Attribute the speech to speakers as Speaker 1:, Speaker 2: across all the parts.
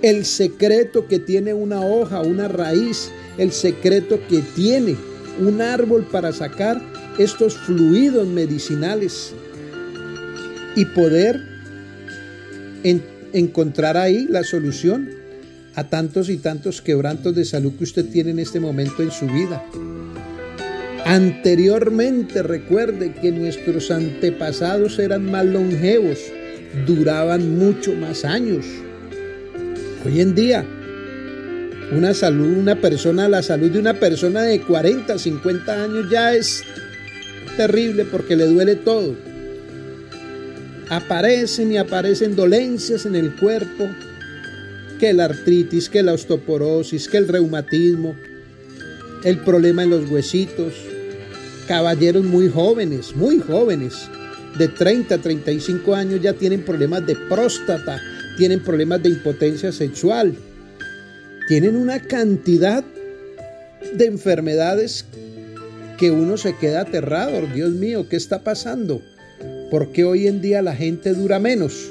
Speaker 1: el secreto que tiene una hoja, una raíz, el secreto que tiene un árbol para sacar estos fluidos medicinales y poder encontrar ahí la solución a tantos y tantos quebrantos de salud que usted tiene en este momento en su vida. Anteriormente, recuerde que nuestros antepasados eran más longevos, duraban mucho más años. Hoy en día, la salud de una persona de 40, 50 años ya es terrible porque le duele todo. Aparecen dolencias en el cuerpo, que la artritis, que la osteoporosis, que el reumatismo, el problema en los huesitos. Caballeros muy jóvenes, de 30 a 35 años ya tienen problemas de próstata, tienen problemas de impotencia sexual, tienen una cantidad de enfermedades que uno se queda aterrado. Dios mío, ¿qué está pasando? ¿Por qué hoy en día la gente dura menos?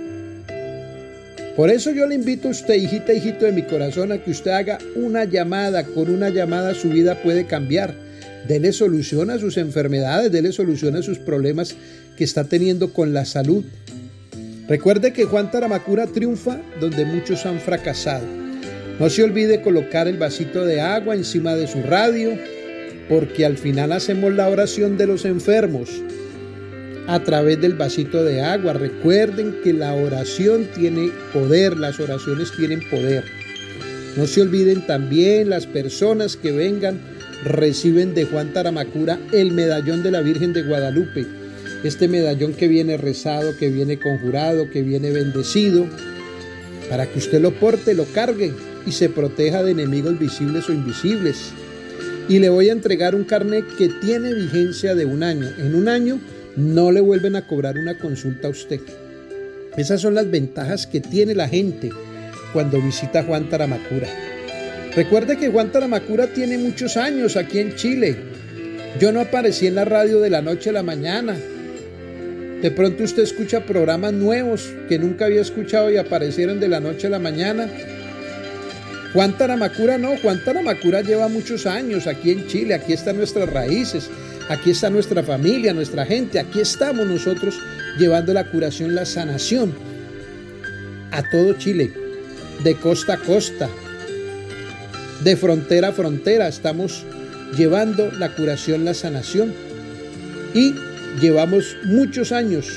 Speaker 1: Por eso yo le invito a usted, hijita, hijito de mi corazón, a que usted haga una llamada. Con una llamada su vida puede cambiar. Dele solución a sus enfermedades, dele solución a sus problemas que está teniendo con la salud. Recuerde que Juan Taramacura triunfa donde muchos han fracasado. No se olvide colocar el vasito de agua encima de su radio, porque al final hacemos la oración de los enfermos a través del vasito de agua. Recuerden que la oración tiene poder, las oraciones tienen poder. No se olviden también, las personas que vengan reciben de Juan Taramacura el medallón de la Virgen de Guadalupe. Este medallón que viene rezado, que viene conjurado, que viene bendecido, para que usted lo porte, lo cargue y se proteja de enemigos visibles o invisibles. Y le voy a entregar un carnet que tiene vigencia de 1 año. En 1 año no le vuelven a cobrar una consulta a usted. Esas son las ventajas que tiene la gente cuando visita Juan Taramacura. Recuerde que Juan Taramacura tiene muchos años aquí en Chile. Yo no aparecí en la radio de la noche a la mañana. De pronto usted escucha programas nuevos que nunca había escuchado y aparecieron de la noche a la mañana. Juan Taramacura no, Juan Taramacura lleva muchos años aquí en Chile. Aquí están nuestras raíces, aquí está nuestra familia, nuestra gente. Aquí estamos nosotros llevando la curación, la sanación a todo Chile, de costa a costa, de frontera a frontera. Estamos llevando la curación, la sanación, y llevamos muchos años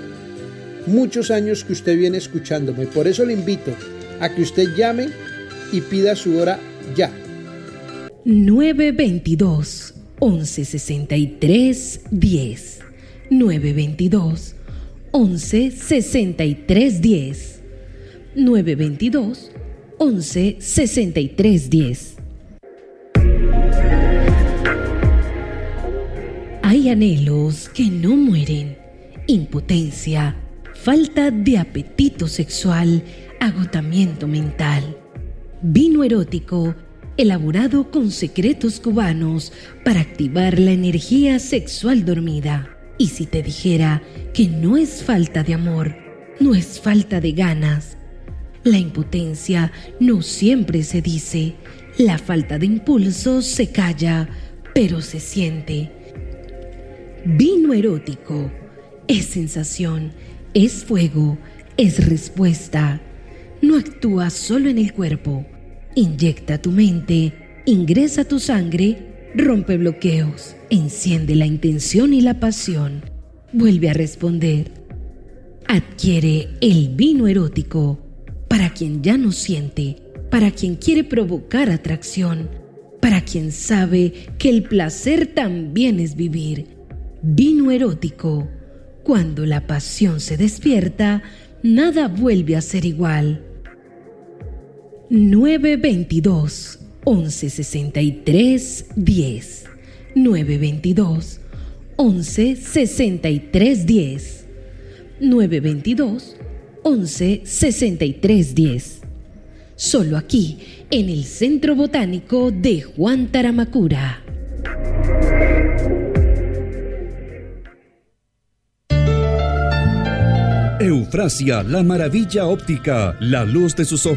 Speaker 1: que usted viene escuchándome. Por eso le invito a que usted llame y pida su hora ya.
Speaker 2: 922 1163 10 922 1163 10 922 1163 10. Hay anhelos que no mueren: impotencia, falta de apetito sexual, agotamiento mental. Vino erótico, elaborado con secretos cubanos para activar la energía sexual dormida. Y si te dijera que no es falta de amor, no es falta de ganas. La impotencia no siempre se dice, la falta de impulso se calla, pero se siente. Vino erótico es sensación, es fuego, es respuesta. No actúa solo en el cuerpo, inyecta tu mente, ingresa tu sangre, rompe bloqueos, enciende la intención y la pasión, vuelve a responder. Adquiere el vino erótico para quien ya no siente, para quien quiere provocar atracción, para quien sabe que el placer también es vivir. Vino erótico. Cuando la pasión se despierta, nada vuelve a ser igual. 922 1163 10 922 1163 10 922 1163 10. Solo aquí, en el Centro Botánico de Juan Taramacura.
Speaker 3: Eufrasia, la maravilla óptica, la luz de sus ojos